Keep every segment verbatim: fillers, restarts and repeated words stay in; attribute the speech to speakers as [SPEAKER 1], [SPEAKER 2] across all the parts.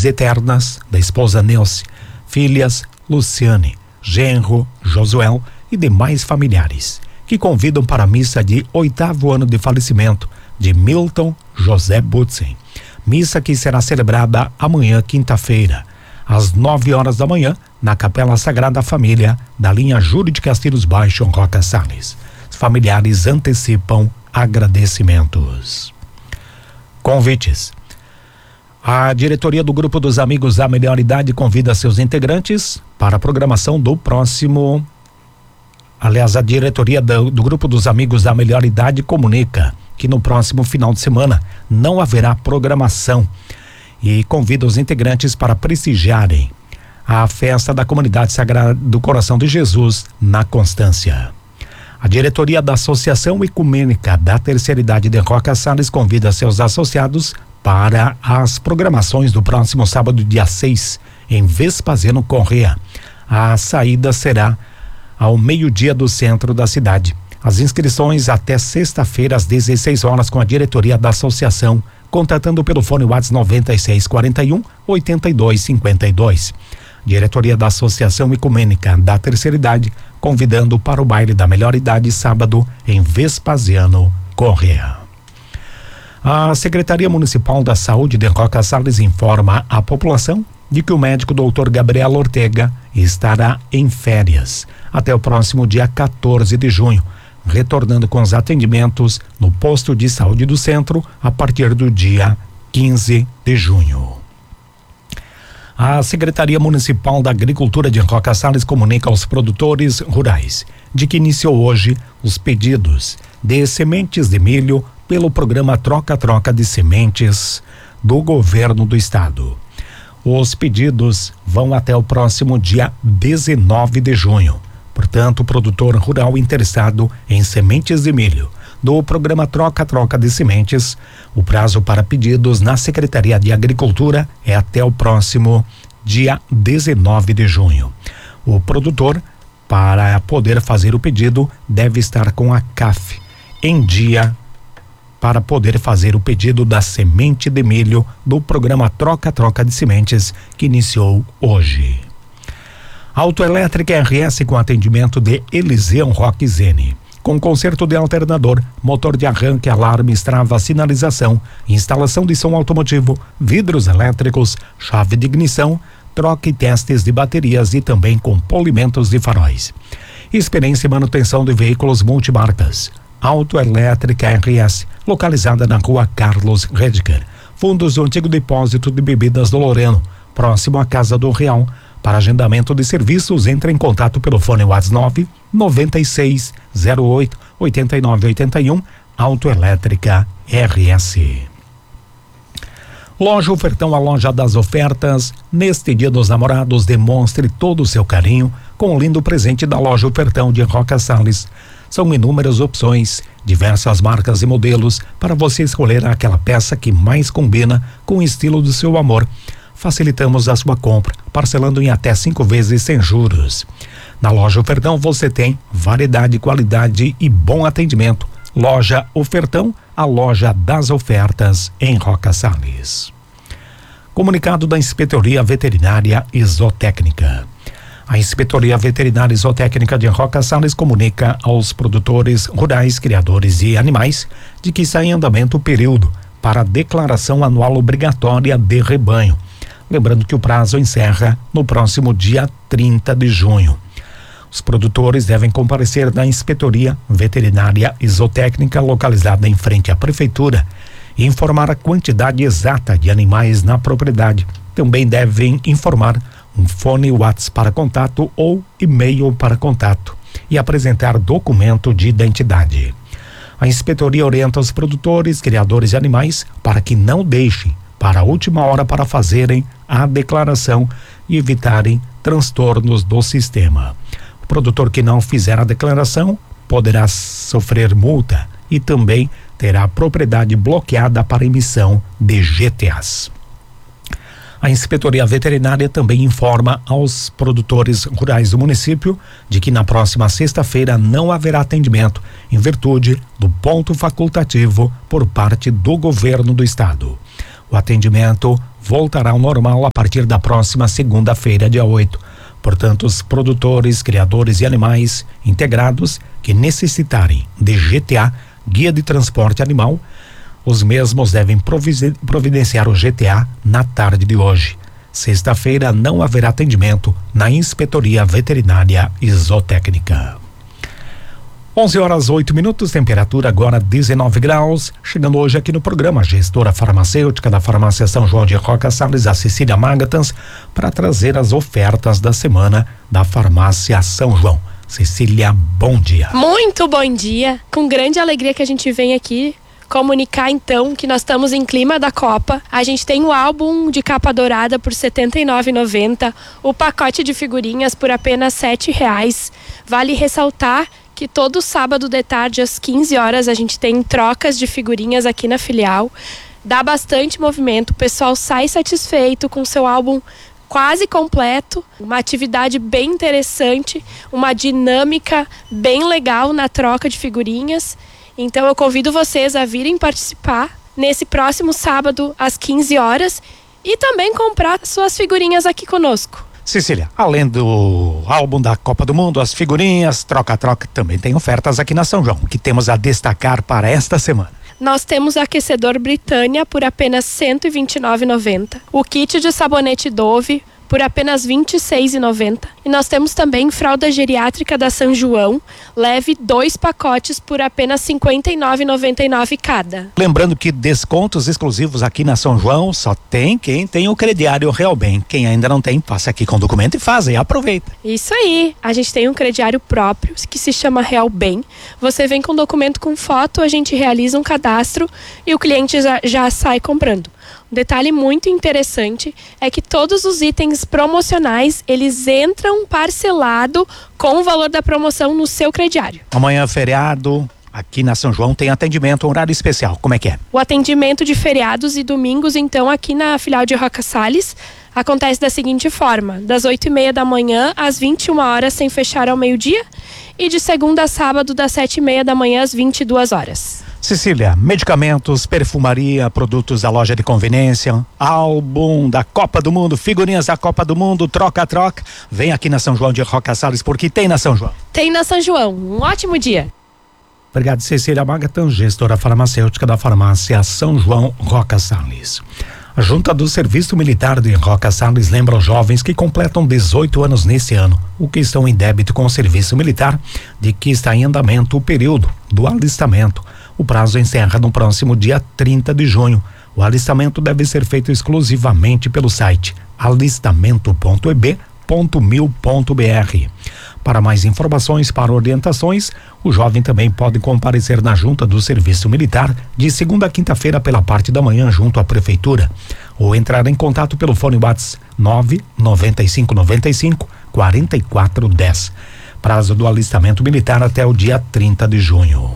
[SPEAKER 1] saudades eternas da esposa Neuce, filhas Luciane, genro Josuel e demais familiares, que convidam para a missa de oitavo ano de falecimento de Milton José Butzen. Missa que será celebrada amanhã, quinta-feira, às nove horas da manhã, na Capela Sagrada Família, da linha Júlio de Castilhos Baixo, Roca Salles. Os familiares antecipam agradecimentos. Convites. A diretoria do Grupo dos Amigos da Melhor Idade convida seus integrantes para a programação do próximo. Aliás, a diretoria do, do Grupo dos Amigos da Melhor Idade comunica que no próximo final de semana não haverá programação e convida os integrantes para prestigiarem a festa da Comunidade Sagrada do Coração de Jesus na Constância. A diretoria da Associação Ecumênica da Terceira Idade de Roca Salles convida seus associados para as programações do próximo sábado, dia seis, em Vespasiano Corrêa. A saída será ao meio-dia do centro da cidade. As inscrições até sexta-feira às dezesseis horas com a diretoria da associação, contatando pelo fone WhatsApp noventa e seis quarenta e um, oitenta e dois cinquenta e dois. Diretoria da Associação Ecumênica da Terceira Idade, convidando para o baile da melhor idade sábado em Vespasiano Corrêa. A Secretaria Municipal da Saúde de Roca Salles informa a população de que o médico doutor Gabriel Ortega estará em férias até o próximo dia quatorze de junho, retornando com os atendimentos no posto de saúde do centro a partir do dia quinze de junho. A Secretaria Municipal da Agricultura de Roca Salles comunica aos produtores rurais de que iniciou hoje os pedidos de sementes de milho pelo programa Troca-Troca de Sementes do Governo do Estado. Os pedidos vão até o próximo dia dezenove de junho. Portanto, o produtor rural interessado em sementes de milho do programa Troca-Troca de Sementes, o prazo para pedidos na Secretaria de Agricultura é até o próximo dia dezenove de junho. O produtor, para poder fazer o pedido, deve estar com a C A F em dia para poder fazer o pedido da semente de milho do programa Troca-Troca de Sementes, que iniciou hoje. Autoelétrica R S com atendimento de Eliseu Roque Zene. Com conserto de alternador, motor de arranque, alarme, estrava, sinalização, instalação de som automotivo, vidros elétricos, chave de ignição, troca e testes de baterias e também com polimentos de faróis. Experiência e manutenção de veículos multimarcas. Autoelétrica R S, localizada na rua Carlos Redker, fundos do antigo depósito de bebidas do Loreno, próximo à Casa do Real. Para agendamento de serviços, entre em contato pelo fone WhatsApp nove noventa e seis zero oito oitenta e nove oitenta e um, Autoelétrica R S. Loja Ofertão, a loja das ofertas. Neste Dia dos Namorados, demonstre todo o seu carinho com o lindo presente da Loja Ofertão de Roca Salles. São inúmeras opções, diversas marcas e modelos para você escolher aquela peça que mais combina com o estilo do seu amor. Facilitamos a sua compra, parcelando em até cinco vezes sem juros. Na Loja Ofertão você tem variedade, qualidade e bom atendimento. Loja Ofertão, a loja das ofertas em Roca Salles. Comunicado da Inspetoria Veterinária e Zootécnica. A Inspetoria Veterinária e Zootécnica de Roca Salles comunica aos produtores rurais, criadores e animais de que está em andamento o período para a declaração anual obrigatória de rebanho. Lembrando que o prazo encerra no próximo dia trinta de junho. Os produtores devem comparecer na Inspetoria Veterinária e Zootécnica localizada em frente à Prefeitura e informar a quantidade exata de animais na propriedade. Também devem informar um fone WhatsApp para contato ou e-mail para contato e apresentar documento de identidade. A inspetoria orienta os produtores, criadores de animais para que não deixem para a última hora para fazerem a declaração e evitarem transtornos do sistema. O produtor que não fizer a declaração poderá sofrer multa e também terá a propriedade bloqueada para emissão de G T As. A Inspetoria Veterinária também informa aos produtores rurais do município de que na próxima sexta-feira não haverá atendimento em virtude do ponto facultativo por parte do governo do estado. O atendimento voltará ao normal a partir da próxima segunda-feira, dia oito. Portanto, os produtores, criadores e animais integrados que necessitarem de G T A, Guia de Transporte Animal, os mesmos devem providenciar o G T A na tarde de hoje. Sexta-feira não haverá atendimento na Inspetoria Veterinária e Zootécnica. onze horas oito minutos, temperatura agora dezenove graus. Chegando hoje aqui no programa, a gestora farmacêutica da Farmácia São João de Roca Salles, a Cecília Magatans, para trazer as ofertas da semana da Farmácia São João. Cecília, bom dia.
[SPEAKER 2] Muito bom dia. Com grande alegria que a gente vem aqui comunicar então que nós estamos em clima da Copa. A gente tem o álbum de capa dourada por setenta e nove reais e noventa centavos, o pacote de figurinhas por apenas sete reais. Vale ressaltar que todo sábado de tarde às quinze horas a gente tem trocas de figurinhas aqui na filial. Dá bastante movimento, o pessoal sai satisfeito com seu álbum quase completo, uma atividade bem interessante, uma dinâmica bem legal na troca de figurinhas. Então eu convido vocês a virem participar nesse próximo sábado às quinze horas e também comprar suas figurinhas aqui conosco.
[SPEAKER 1] Cecília, além do álbum da Copa do Mundo, as figurinhas, troca-troca, também tem ofertas aqui na São João, que temos a destacar para esta semana.
[SPEAKER 2] Nós temos aquecedor Britânia por apenas cento e vinte e nove reais e noventa centavos, o kit de sabonete Dove por apenas vinte e seis reais e noventa centavos. E nós temos também fralda geriátrica da São João, leve dois pacotes por apenas cinquenta e nove reais e noventa e nove centavos cada.
[SPEAKER 1] Lembrando que descontos exclusivos aqui na São João só tem quem tem o crediário Realbem. Quem ainda não tem, passa aqui com o documento e faz, e aproveita.
[SPEAKER 2] Isso aí, a gente tem um crediário próprio que se chama Realbem. Você vem com documento com foto, a gente realiza um cadastro e o cliente já, já sai comprando. Um detalhe muito interessante é que todos os itens promocionais, eles entram parcelado com o valor da promoção no seu crediário.
[SPEAKER 1] Amanhã, feriado, aqui na São João tem atendimento, horário especial, como é que é?
[SPEAKER 2] O atendimento de feriados e domingos, então, aqui na filial de Roca Salles, acontece da seguinte forma: das oito e meia da manhã às vinte e uma horas, sem fechar ao meio-dia, e de segunda a sábado, das sete e meia da manhã às vinte e duas horas.
[SPEAKER 1] Cecília, medicamentos, perfumaria, produtos da loja de conveniência, álbum da Copa do Mundo, figurinhas da Copa do Mundo, troca-troca. Vem aqui na São João de Roca Salles, porque tem na São João.
[SPEAKER 2] Tem na São João. Um ótimo dia.
[SPEAKER 1] Obrigado, Cecília Magatans, gestora farmacêutica da Farmácia São João Roca Salles. A Junta do Serviço Militar de Roca Salles lembra aos jovens que completam dezoito anos nesse ano, o que estão em débito com o Serviço Militar, de que está em andamento o período do alistamento. O prazo encerra no próximo dia trinta de junho. O alistamento deve ser feito exclusivamente pelo site alistamento ponto e b ponto mil ponto b r. Para mais informações, para orientações, o jovem também pode comparecer na Junta do Serviço Militar de segunda a quinta-feira pela parte da manhã junto à Prefeitura, ou entrar em contato pelo fone WhatsApp nove nove cinco nove cinco quatro quatro um zero. Prazo do alistamento militar até o dia trinta de junho.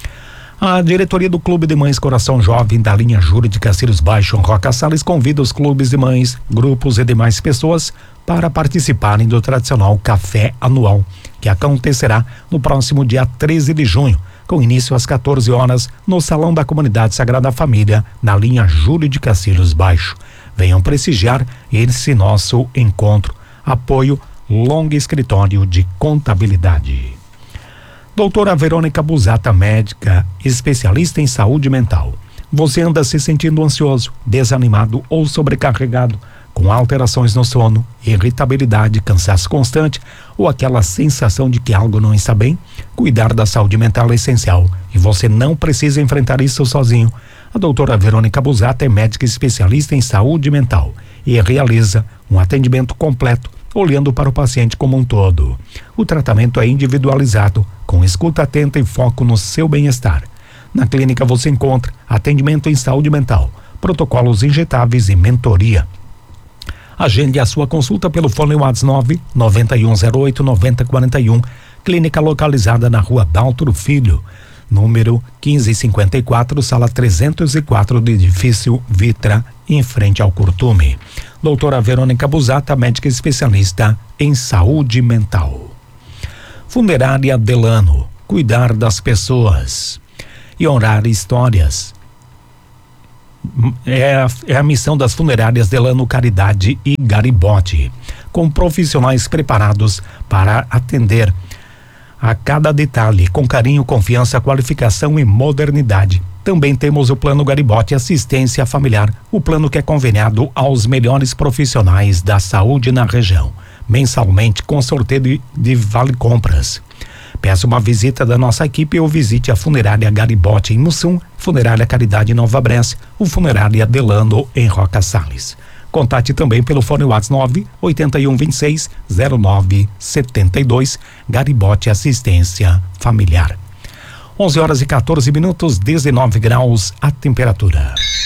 [SPEAKER 1] A diretoria do Clube de Mães Coração Jovem da linha Júlio de Cacilhos Baixo Roca Salles convida os clubes de mães, grupos e demais pessoas para participarem do tradicional café anual, que acontecerá no próximo dia treze de junho, com início às quatorze horas no Salão da Comunidade Sagrada Família, na linha Júlio de Cacilhos Baixo. Venham prestigiar esse nosso encontro. Apoio Long Escritório de Contabilidade. Doutora Verônica Busata, médica, especialista em saúde mental. Você anda se sentindo ansioso, desanimado ou sobrecarregado, com alterações no sono, irritabilidade, cansaço constante ou aquela sensação de que algo não está bem? Cuidar da saúde mental é essencial e você não precisa enfrentar isso sozinho. A doutora Verônica Busata é médica especialista em saúde mental e realiza um atendimento completo, olhando para o paciente como um todo. O tratamento é individualizado, com escuta atenta e foco no seu bem-estar. Na clínica você encontra atendimento em saúde mental, protocolos injetáveis e mentoria. Agende a sua consulta pelo fone WhatsApp nove nove um zero oito nove zero quatro um. Clínica localizada na Rua Daltro Filho, número quinze cinquenta e quatro, sala trezentos e quatro do edifício Vitra, em frente ao Curtume. Doutora Verônica Busata, médica especialista em saúde mental. Funerária Delano, cuidar das pessoas e honrar histórias é a, é a missão das funerárias Delano Caridade e Garibotti, com profissionais preparados para atender a cada detalhe, com carinho, confiança, qualificação e modernidade. Também temos o Plano Garibotti Assistência Familiar, o plano que é conveniado aos melhores profissionais da saúde na região, mensalmente com sorteio de, de vale compras. Peça uma visita da nossa equipe ou visite a Funerária Garibotti em Mussum, Funerária Caridade em Nova Bressa, o Funerária Delano em Roca Salles. Contate também pelo fone WhatsApp nove oito um dois seis zero nove sete dois, Garibotti Assistência Familiar. onze horas e quatorze minutos, dezenove graus a temperatura.